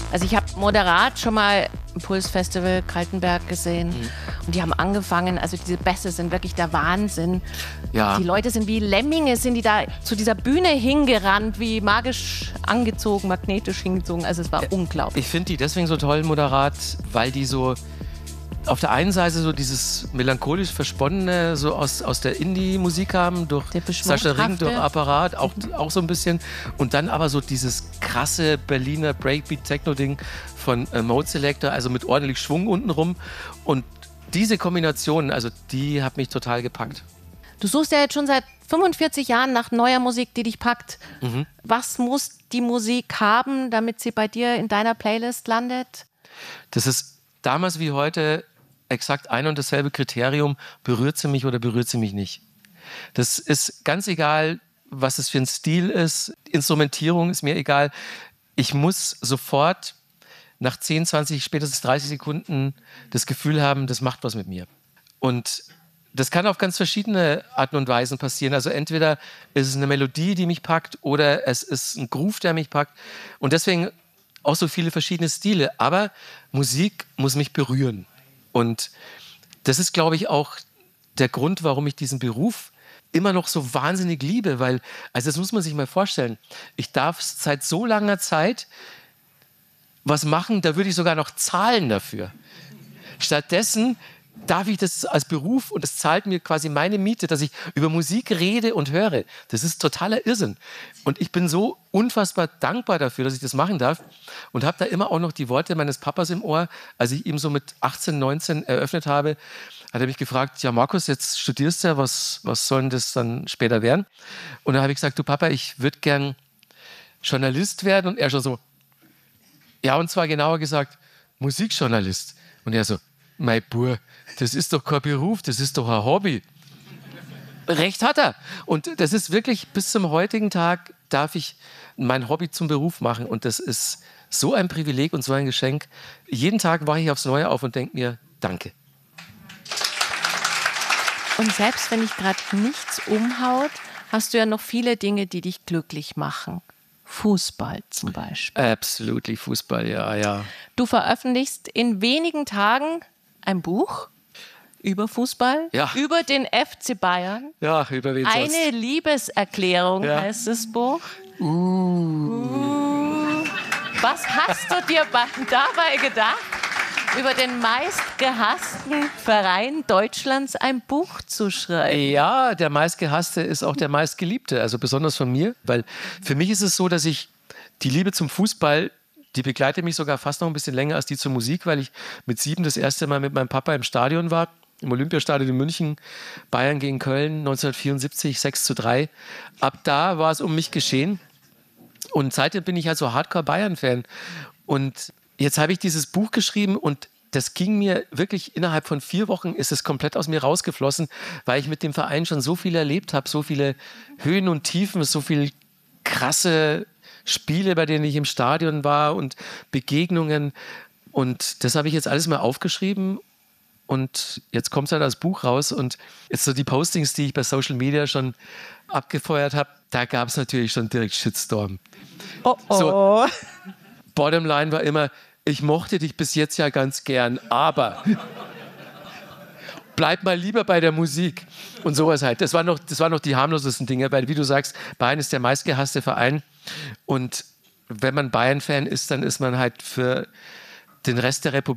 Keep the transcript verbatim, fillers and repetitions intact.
Also ich habe moderat schon mal Impulsfestival Kaltenberg gesehen mhm. und die haben angefangen, also diese Bässe sind wirklich der Wahnsinn. Ja. Die Leute sind wie Lemminge, sind die da zu dieser Bühne hingerannt, wie magisch angezogen, magnetisch hingezogen, also es war ja, unglaublich. Ich finde die deswegen so toll, moderat, weil die so auf der einen Seite so dieses melancholisch Versponnene so aus, aus der Indie-Musik haben, durch Sascha Ring, durch Apparat, auch, auch so ein bisschen. Und dann aber so dieses krasse Berliner Breakbeat-Techno-Ding von äh, Mode Selector, also mit ordentlich Schwung untenrum. Und diese Kombination, also die hat mich total gepackt. Du suchst ja jetzt schon seit fünfundvierzig Jahren nach neuer Musik, die dich packt. Mhm. Was muss die Musik haben, damit sie bei dir in deiner Playlist landet? Das ist damals wie heute exakt ein und dasselbe Kriterium, berührt sie mich oder berührt sie mich nicht. Das ist ganz egal, was es für ein Stil ist, Instrumentierung ist mir egal. Ich muss sofort nach zehn, zwanzig, spätestens dreißig Sekunden das Gefühl haben, das macht was mit mir. Und das kann auf ganz verschiedene Arten und Weisen passieren. Also entweder ist es eine Melodie, die mich packt, oder es ist ein Groove, der mich packt. Und deswegen auch so viele verschiedene Stile. Aber Musik muss mich berühren. Und das ist, glaube ich, auch der Grund, warum ich diesen Beruf immer noch so wahnsinnig liebe. Weil, also das muss man sich mal vorstellen, ich darf seit so langer Zeit was machen, da würde ich sogar noch zahlen dafür. Stattdessen darf ich das als Beruf und es zahlt mir quasi meine Miete, dass ich über Musik rede und höre. Das ist totaler Irrsinn. Und ich bin so unfassbar dankbar dafür, dass ich das machen darf und habe da immer auch noch die Worte meines Papas im Ohr. Als ich ihm so mit achtzehn, neunzehn eröffnet habe, hat er mich gefragt, ja Markus, jetzt studierst du ja, was, was soll denn das dann später werden? Und dann habe ich gesagt, du Papa, ich würde gern Journalist werden. Und er schon so, ja, und zwar genauer gesagt, Musikjournalist. Und er so, mein Bub, das ist doch kein Beruf, das ist doch ein Hobby. Recht hat er. Und das ist wirklich, bis zum heutigen Tag darf ich mein Hobby zum Beruf machen. Und das ist so ein Privileg und so ein Geschenk. Jeden Tag wache ich aufs Neue auf und denke mir, danke. Und selbst wenn dich gerade nichts umhaut, hast du ja noch viele Dinge, die dich glücklich machen. Fußball zum Beispiel. Absolutely Fußball, ja, ja. Du veröffentlichst in wenigen Tagen ein Buch über Fußball, ja. über den F C Bayern. Ja, über wen sonst? Eine Liebeserklärung ja. heißt das Buch. Uh. Uh. Was hast du dir dabei gedacht, über den meistgehassten Verein Deutschlands ein Buch zu schreiben? Ja, der meistgehasste ist auch der meistgeliebte, also besonders von mir, weil für mich ist es so, dass ich die Liebe zum Fußball, die begleitet mich sogar fast noch ein bisschen länger als die zur Musik, weil ich mit sieben das erste Mal mit meinem Papa im Stadion war, im Olympiastadion in München, Bayern gegen Köln, neunzehnhundertvierundsiebzig, sechs zu drei. Ab da war es um mich geschehen und seitdem bin ich halt so Hardcore-Bayern-Fan. Und jetzt habe ich dieses Buch geschrieben und das ging mir wirklich innerhalb von vier Wochen ist es komplett aus mir rausgeflossen, weil ich mit dem Verein schon so viel erlebt habe, so viele Höhen und Tiefen, so viele krasse Spiele, bei denen ich im Stadion war und Begegnungen. Und das habe ich jetzt alles mal aufgeschrieben und jetzt kommt es halt als Buch raus. Und jetzt so die Postings, die ich bei Social Media schon abgefeuert habe, da gab es natürlich schon direkt Shitstorm. Oh oh. So, Bottomline war immer, ich mochte dich bis jetzt ja ganz gern, aber bleib mal lieber bei der Musik und sowas halt. Das waren noch, das waren noch die harmlosesten Dinge, weil wie du sagst, Bayern ist der meistgehasste Verein und wenn man Bayern-Fan ist, dann ist man halt für den Rest der Republik